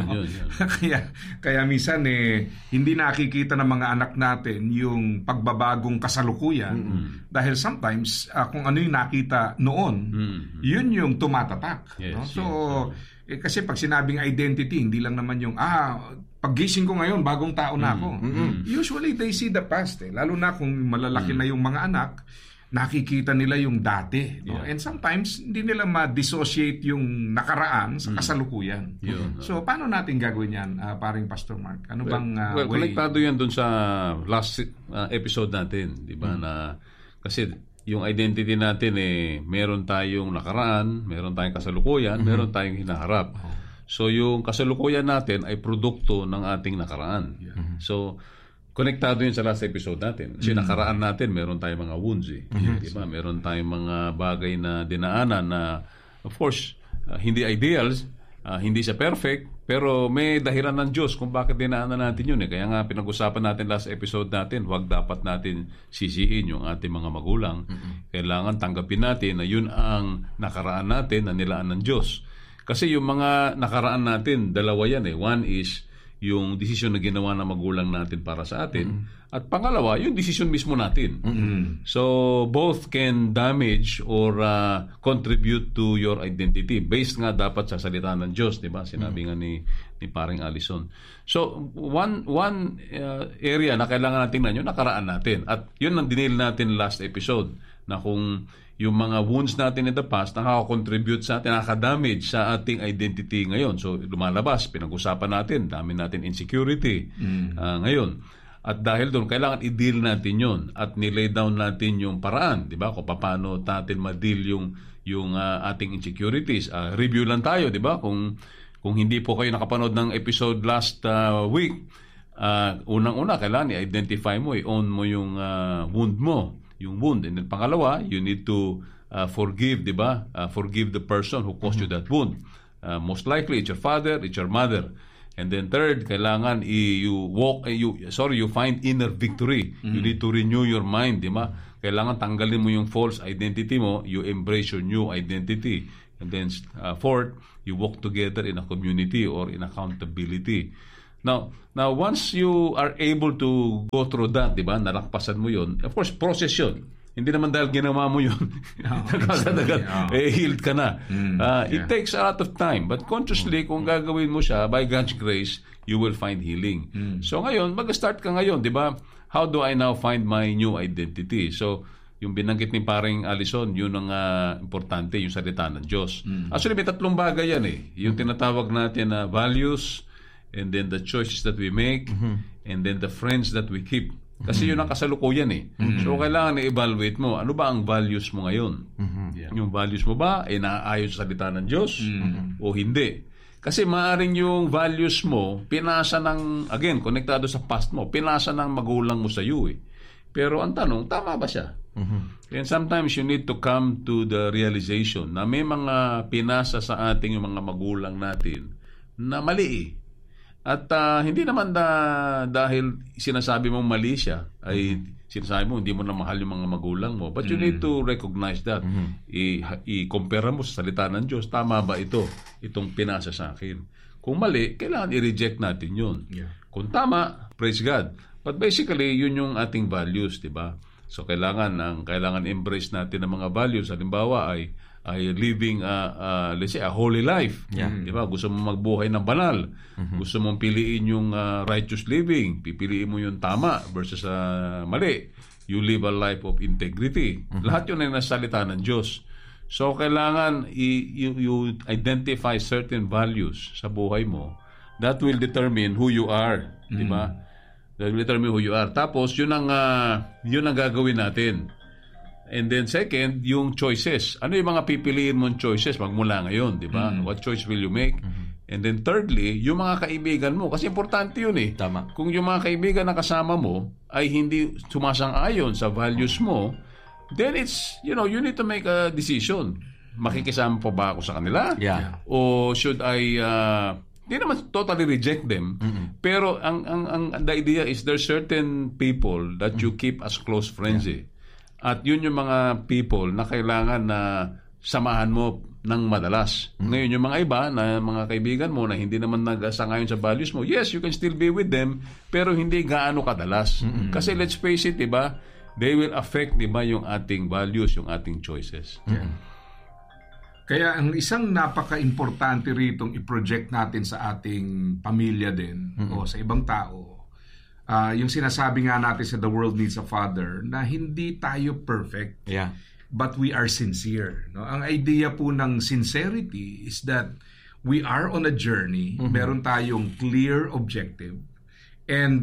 Kaya minsan hindi nakikita ng mga anak natin yung pagbabagong kasalukuyan dahil sometimes kung ano yung nakita noon, yun yung tumatatak. No? So, kasi pag sinabing identity, hindi lang naman yung paggising ko ngayon, bagong tao na ako. Usually they see the past eh. Lalo na kung malalaki na yung mga anak, nakikita nila yung dati. No? And sometimes, hindi nila ma-dissociate yung nakaraan sa kasalukuyan. So, paano natin gagawin yan, paring Pastor Mark? Ano bang way? Konektado yan dun sa last episode natin, di ba? Na, kasi yung identity natin, meron tayong nakaraan, meron tayong kasalukuyan, meron tayong hinaharap. So, yung kasalukuyan natin ay produkto ng ating nakaraan. So, konektado yun sa last episode natin. Kasi nakaraan natin, meron tayong mga wounds eh. Diba? Meron tayong mga bagay na dinaanan na, of course, hindi ideals, hindi siya perfect, pero may dahilan ng Diyos kung bakit dinaanan natin yun eh. Kaya nga pinag-usapan natin last episode natin, huwag dapat natin sisihin yung ating mga magulang. Kailangan tanggapin natin na yun ang nakaraan natin na nilaan ng Diyos. Kasi yung mga nakaraan natin, dalawa yan eh. One is yung desisyon na ginawa ng magulang natin para sa atin. At pangalawa, yung desisyon mismo natin. So, both can damage or contribute to your identity. Based nga dapat sa salita ng Diyos, di ba? Sinabi nga ni paring Allison. So, one area na kailangan natin tingnan, yung nakaraan natin. At yun ang dinil natin last episode, na kung yung mga wounds natin in the past nakaka-contribute sa atin, nakaka-damage sa ating identity ngayon. So, lumalabas, pinag-usapan natin, dami natin insecurity ngayon. At dahil doon, kailangan i-deal natin yon at nilay down natin yung paraan, di ba? Kung paano natin ma-deal yung ating insecurities. Review lang tayo, di ba? Kung hindi po kayo nakapanood ng episode last week, unang-una, kailangan i-identify mo, i-own mo yung wound mo. Yung wound. And then pangalawa, you need to forgive, di ba? Forgive the person who caused you that wound. Most likely, it's your father, it's your mother. And then third, kailangan you find inner victory. You need to renew your mind, di ba? Kailangan tanggalin mo yung false identity mo, you embrace your new identity. And then fourth, you walk together in a community or in accountability. Now once you are able to go through that, di ba, nalakpasan mo yun, of course, process yun. Hindi naman dahil ginawa mo yun, healed ka na. It takes a lot of time, but consciously, kung gagawin mo siya, by God's grace, you will find healing. So ngayon, mag-start ka ngayon, di ba? How do I now find my new identity? So, yung binanggit ni paring Allison, yun ang importante, yung salita ng Diyos. Actually, may tatlong bagay yan eh. Yung tinatawag natin na values, and then the choices that we make, and then the friends that we keep. Kasi yun ang kasalukuyan eh. So, kailangan i-evaluate mo, ano ba ang values mo ngayon? Yung values mo ba ay naaayon sa salita ng Diyos o hindi? Kasi maaaring yung values mo, pinasa ng, again, konektado sa past mo, pinasa ng magulang mo sa iyo eh. Pero ang tanong, tama ba siya? And sometimes you need to come to the realization na may mga pinasa sa ating yung mga magulang natin na mali eh. At hindi naman dahil sinasabi mong mali siya, ay sinasabi mo hindi mo na mahal yung mga magulang mo. But you need to recognize that. I-compare mo sa salita ng Diyos, tama ba itong pinasa sa akin? Kung mali, kailangan i-reject natin yun. Kung tama, praise God. But basically, yun yung ating values, di ba? So kailangan embrace natin ang mga values. Halimbawa ay living let's say a holy life. Di ba? Gusto mo magbuhay ng banal. Gusto mong piliin yung righteous living. Pipiliin mo yung tama versus mali. You live a life of integrity. Lahat yun ay nasa salita ng Diyos. So kailangan you identify certain values sa buhay mo that will determine who you are. Di ba? That will determine who you are. Tapos yun ang gagawin natin. And then second, yung choices. Ano yung mga pipiliin mong choices magmula ngayon, di ba? What choice will you make? And then thirdly, yung mga kaibigan mo. Kasi importante yun eh. Tama. Kung yung mga kaibigan na kasama mo ay hindi sumasang-ayon sa values mo, then it's, you need to make a decision. Makikisama pa ba ako sa kanila? O should I, di naman totally reject them. Pero the idea is there's certain people that you keep as close friends eh. At yun yung mga people na kailangan na samahan mo ng madalas. Ngayon, yung mga iba na mga kaibigan mo na hindi naman nag-asangayon sa values mo, yes, you can still be with them, pero hindi gaano kadalas. Kasi let's face it, diba? They will affect, diba, yung ating values, yung ating choices. Kaya ang isang napaka-importante ritong i-project natin sa ating pamilya din o sa ibang tao, yung sinasabi nga natin sa The World Needs a Father na hindi tayo perfect, but we are sincere. No? Ang idea po ng sincerity is that we are on a journey, meron tayong clear objective, and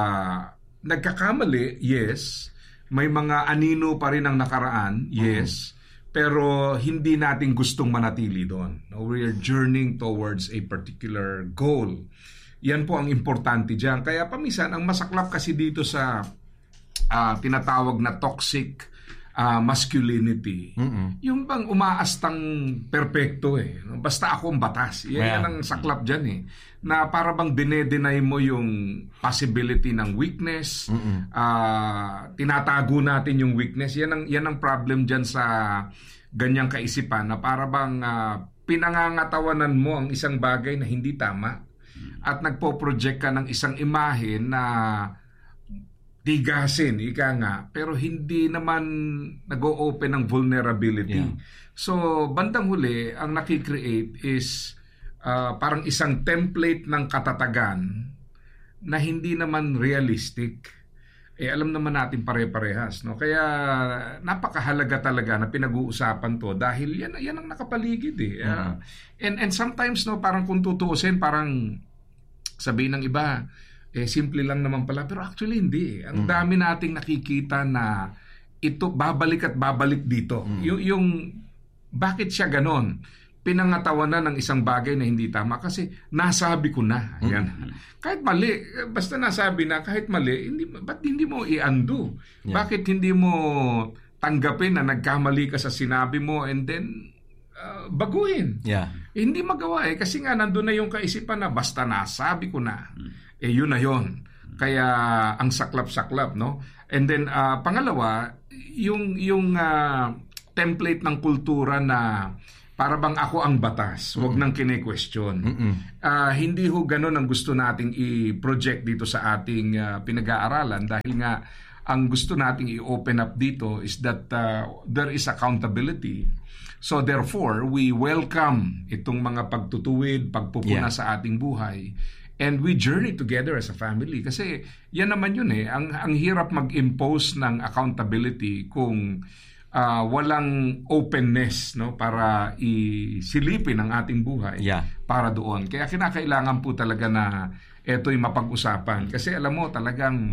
nagkakamali, yes, may mga anino pa rin ang nakaraan, yes, pero hindi natin gustong manatili doon. No? We are journeying towards a particular goal. Yan po ang importante dyan. Kaya paminsan, ang masaklap kasi dito sa tinatawag na toxic masculinity, yung bang umaastang perpekto eh. Basta ako ang batas. Yan ang saklap dyan eh. Na para bang dinedenay mo yung possibility ng weakness, tinatago natin yung weakness. Yan ang problem dyan sa ganyang kaisipan na para bang pinangangatawanan mo ang isang bagay na hindi tama. At nagpo-project ka ng isang imahe na tigasin, ika nga, pero hindi naman nag-o-open ng vulnerability. So, bandang huli, ang nakikreate is parang isang template ng katatagan na hindi naman realistic. Alam naman natin pare-parehas, no? Kaya napakahalaga talaga na pinag-uusapan to dahil yan ang nakapaligid eh. And sometimes, no, parang kung tutuusin, parang sabihin ng iba, simple lang naman pala, pero actually hindi. Ang dami nating nakikita na ito babalik at babalik dito. Yung bakit siya ganon? Pinangatawanan ng isang bagay na hindi tama kasi nasabi ko na. Yan. Kahit mali, basta nasabi na, kahit mali, ba't hindi mo i-undo? Yeah. Bakit hindi mo tanggapin na nagkamali ka sa sinabi mo and then baguhin? Yeah. Hindi magawa kasi nga nandun na yung kaisipan na basta nasabi ko na. Yun na yun. Kaya ang saklap-saklap, no? And then pangalawa, yung template ng kultura na para bang ako ang batas, wag nang kine-question. Hindi ho ganun ang gusto nating i-project dito sa ating pinag-aaralan dahil nga ang gusto nating i-open up dito is that there is accountability. So therefore, we welcome itong mga pagtutuwid, pagpupuna sa ating buhay. And we journey together as a family. Kasi yan naman yun eh. Ang hirap mag-impose ng accountability kung walang openness, no, para isilipin ang ating buhay para doon. Kaya kinakailangan po talaga na ito'y mapag-usapan. Kasi alam mo talagang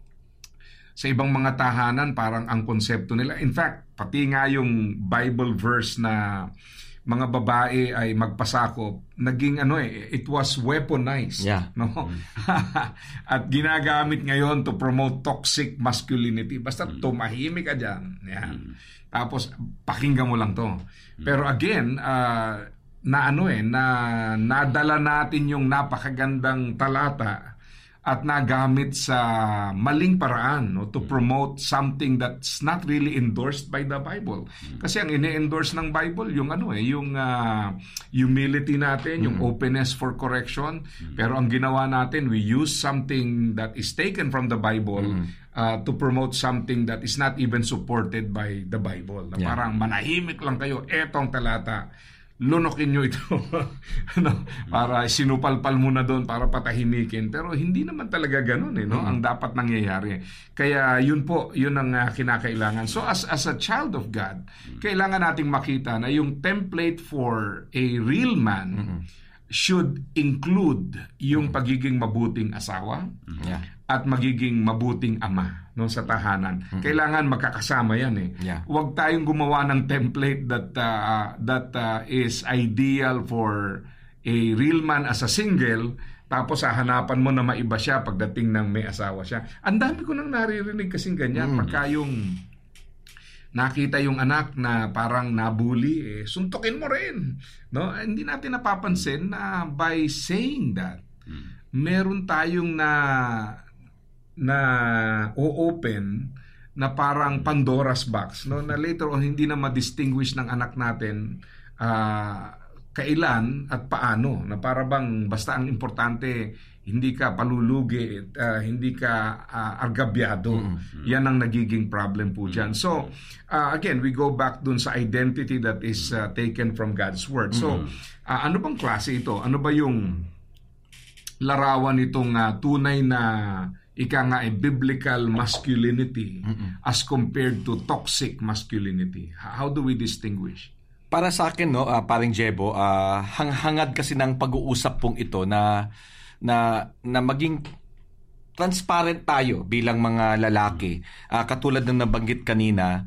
sa ibang mga tahanan parang ang konsepto nila. In fact, pati nga yung Bible verse na mga babae ay magpasakop, naging it was weaponized, no? At ginagamit ngayon to promote toxic masculinity. Basta tumahimik ka dyan. Yan. Tapos pakinggan mo lang to. Pero again, na nadala natin yung napakagandang talata at nagamit sa maling paraan, no, to promote something that's not really endorsed by the Bible. Kasi ang ine-endorse ng Bible yung yung humility natin, yung openness for correction. Pero ang ginawa natin, we use something that is taken from the Bible to promote something that is not even supported by the Bible. Na parang manahimik lang kayo, etong talata, lunokin nyo ito. Para sinupalpal mo na doon para patahimikin. Pero hindi naman talaga ganun no? Ang dapat nangyayari. Kaya yun ang kinakailangan. So as a child of God, kailangan nating makita na yung template for a real man should include yung pagiging mabuting asawa at magiging mabuting ama sa tahanan. Kailangan magkakasama yan Huwag tayong gumawa ng template that is ideal for a real man as a single, tapos hahanapan mo na maiba siya pagdating ng may asawa siya. Ang dami ko nang naririnig kasing ganyan. Pagka yung nakita yung anak na parang nabully, suntukin mo rin. No? Hindi natin napapansin na by saying that, meron tayong na o-open na parang Pandora's box, no, na later on hindi na ma-distinguish ng anak natin kailan at paano, na para bang basta ang importante hindi ka palulugi, hindi ka argabyado. Yan ang nagiging problem po dyan. So again, we go back dun sa identity that is taken from God's Word. So ano bang klase ito? Ano ba yung larawan nitong tunay na biblical masculinity as compared to toxic masculinity? How do we distinguish? Para sa akin, no, paring Jebo, hangad kasi ng pag-uusap pong ito na maging transparent tayo bilang mga lalaki. Katulad ng nabanggit kanina,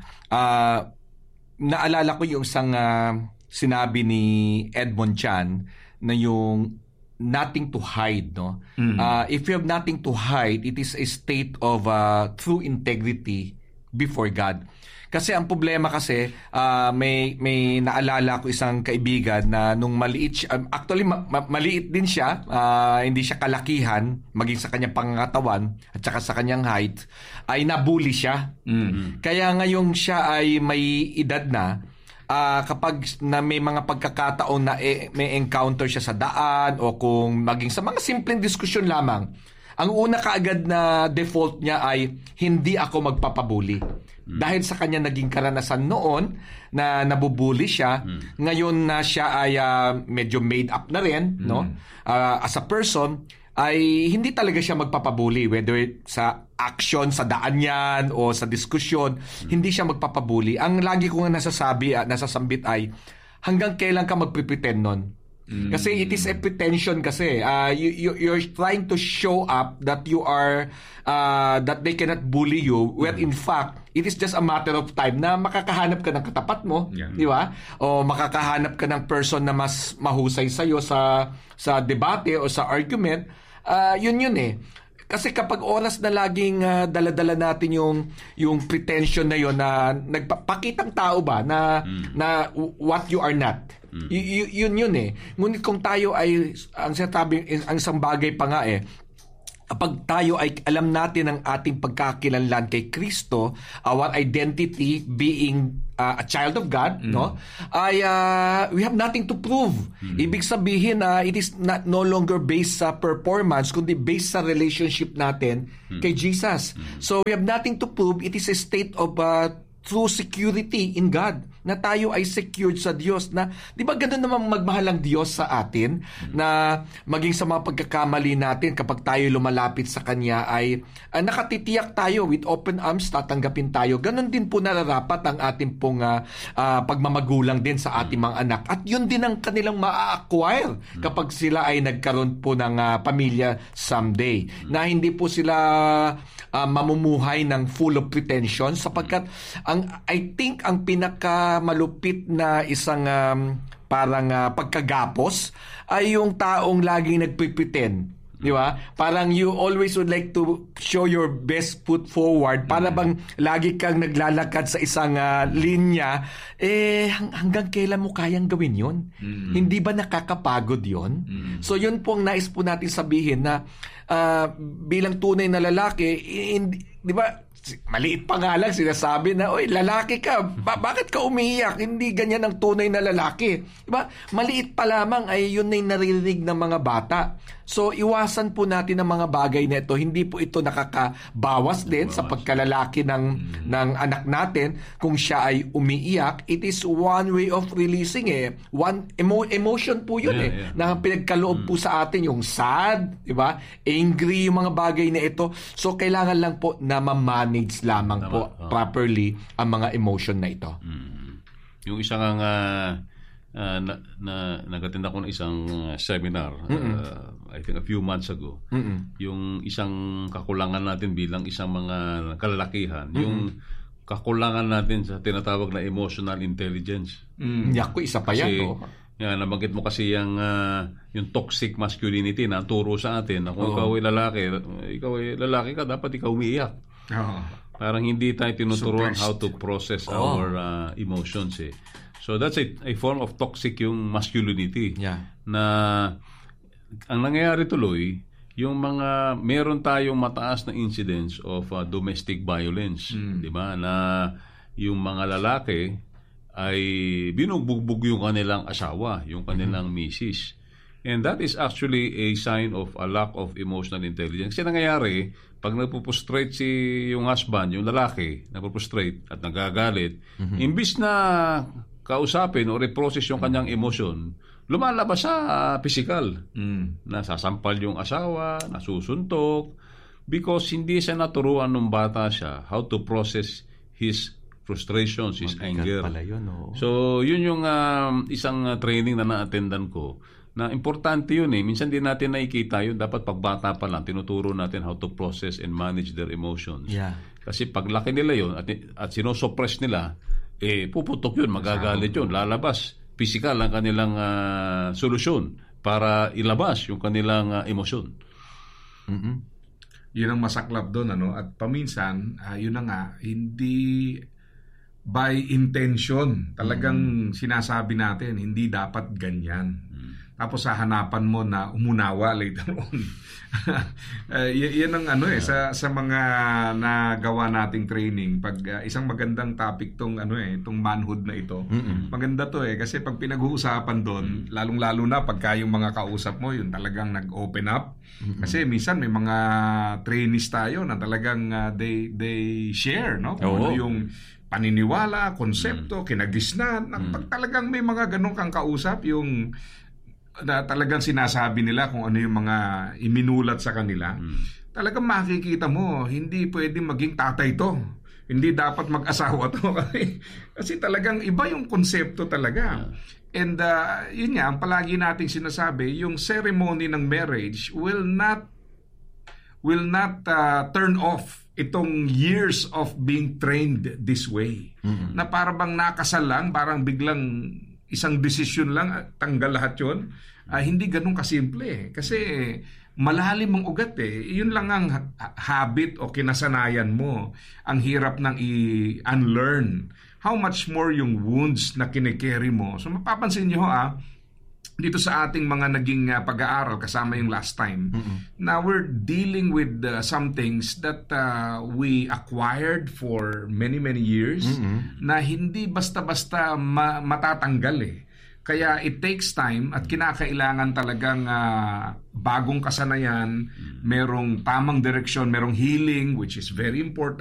naalala ko yung isang sinabi ni Edmond Chan na yung nothing to hide, no? If you have nothing to hide, it is a state of true integrity before God. Kasi ang problema kasi, may naalala ko isang kaibigan na nung maliit siya, actually maliit din siya, hindi siya kalakihan, maging sa kanyang pangangatawan at saka sa kanyang height, ay nabully siya. Kaya ngayong siya ay may edad na, kapag na may mga pagkakataon na may encounter siya sa daan o kung maging sa mga simpleng diskusyon lamang, ang una kaagad na default niya ay hindi ako magpapabuli. Dahil sa kanya naging karanasan noon na nabubuli siya, ngayon na siya ay medyo made up na rin, no? As a person, ay hindi talaga siya magpapabuli, whether sa action, sa daan yan, o sa diskusyon, hindi siya magpapabuli. Ang lagi ko nga nasasambit ay, hanggang kailan ka magpipretend nun? Kasi it is a pretension kasi. You're trying to show up that you are, that they cannot bully you, where in fact, it is just a matter of time na makakahanap ka ng katapat mo, di ba? O makakahanap ka ng person na mas mahusay sa'yo sa debate o sa argument. Yun eh. Kasi kapag oras na laging dala-dala natin yung pretension na yon na nagpapakitang tao ba na what you are not. Yun eh. Ngunit kung tayo ay ang isang bagay pa nga eh, kapag tayo ay alam natin ang ating pagkakilanlan kay Kristo, our identity being a child of God, no? We have nothing to prove. Ibig sabihin it is no longer based sa performance, kundi based sa relationship natin kay Jesus. So we have nothing to prove. It is a state of true security in God, na tayo ay secured sa Diyos, na di ba ganoon naman magmahal ang Diyos sa atin, na maging sa mga pagkakamali natin kapag tayo lumalapit sa Kanya ay nakatitiyak tayo with open arms, tatanggapin tayo. Ganon din po nararapat ang ating pong pagmamagulang din sa ating mga anak, at yun din ang kanilang ma-acquire kapag sila ay nagkaroon po ng pamilya someday, na hindi po sila mamumuhay ng full of pretension, sapagkat I think ang pinakamalupit na isang parang pagkagapos ay yung taong laging nagpipretend. Di ba? Parang you always would like to show your best foot forward, para bang lagi kang naglalakad sa isang linya. Hanggang kailan mo kayang gawin yun? Hindi ba nakakapagod yun? So yun po ang nais po natin sabihin, na bilang tunay na lalaki, di ba, maliit pa nga lang sinasabi na, oy, lalaki ka, bakit ka umiiyak? Hindi ganyan ang tunay na lalaki. Diba? Maliit pa lamang ay yun na yung naririnig ng mga bata. So, iwasan po natin ang mga bagay na ito. Hindi po ito nakakabawas din sa pagkalalaki ng anak natin kung siya ay umiiyak. It is one way of releasing one emotion po yun na pinagkaloob po sa atin, yung sad, diba? Angry, yung mga bagay na ito. So, kailangan lang po na ma-manage lamang po properly ang mga emotion na ito. Yung isang nagatinda ko ng isang seminar, I think a few months ago, yung isang kakulangan natin bilang isang mga kalalakihan, yung kakulangan natin sa tinatawag na emotional intelligence. Yaku, isa pa yan, no? Nabanggit mo kasi yung toxic masculinity na turo sa atin na kung ikaw ay lalaki ka, dapat ikaw umiiyak. Parang hindi tayo tinuturuan how to process our emotions. So that's a form of toxic yung masculinity. Na ang nangyayari tuloy, yung mga meron tayong mataas na incidence of domestic violence, di ba? Na yung mga lalaki ay binubugbog yung kanilang asawa, yung kanilang misis. And that is actually a sign of a lack of emotional intelligence. Kasi nangyayari, pag nagpupustrate yung husband, yung lalaki, nagpupustrate at nagagalit, imbis na kausapin o reprocess yung kanyang emosyon, lumalabas sa physical. Nasasampal yung asawa, nasusuntok, because hindi siya naturuan nung bata siya how to process his frustrations, his anger. So, yun yung isang training na na-attendan ko, na importante yun Minsan din natin nakikita yun. Dapat pagbata pa lang, tinuturo natin how to process and manage their emotions. Kasi paglaki nila yun at sinosuppress nila, puputok yun, magagalit yun, lalabas. Physical ang kanilang solusyon para ilabas yung kanilang emosyon. Yun ang masaklap doon, at paminsan, yun na nga, hindi by intention talagang sinasabi natin, hindi dapat ganyan. tapos hahanapan mo na umunawa later on. Yan ang sa mga nagawa nating training, pag isang magandang topic tong itong manhood na ito. Maganda to kasi pag pinag-uusapan doon, lalong-lalo na pagka yung mga kausap mo yun talagang nag-open up. Kasi minsan may mga trainees tayo na talagang they share, no? Kung ano yung paniniwala, konsepto, kinagisnan. Pag talagang may mga ganun kang kausap, yung na talagang sinasabi nila kung ano yung mga iminulat sa kanila, talagang makikita mo, hindi pwedeng maging tatay to. Hindi dapat mag-asawa to. Kasi talagang iba yung konsepto talaga. And yun nga, ang palagi nating sinasabi, yung ceremony ng marriage will not turn off itong years of being trained this way. Na para bang nakasal lang, parang biglang isang desisyon lang, tanggal lahat yun. Hindi ganun kasimple. Kasi malalim ang ugat Yun lang ang habit o kinasanayan mo. Ang hirap nang i-unlearn. How much more yung wounds na kinikerry mo. So mapapansin nyo dito sa ating mga naging pag-aaral kasama yung last time, na we're dealing with some things that we acquired for many years na hindi basta-basta matatanggal Kaya it takes time at kinakailangan talagang bagong kasanayan, merong tamang direksyon, merong healing, which is very important.